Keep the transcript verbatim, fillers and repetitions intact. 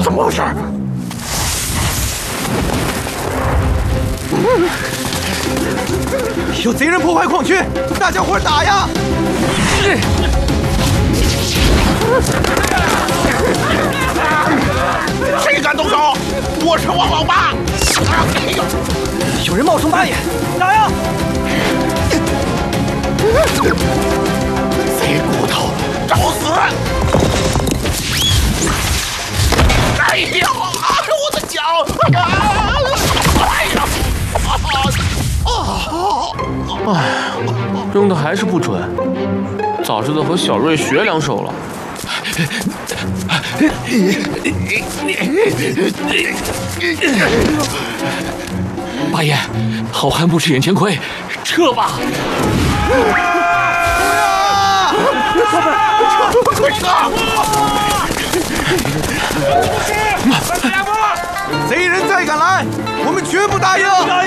怎么回事？ 有贼人破坏矿区，大家伙打呀！ 谁敢动手？我是王老八！哎呦， 有人冒充八爷，打呀！ 贼骨头，找死！哎呀，我的脚！哎呀！ 哎呀，扔的还是不准，早知道和小瑞学两手了。 八爷，好汉不吃眼前亏，撤吧！ 快撤！ 贼人再敢来，我们绝不答应！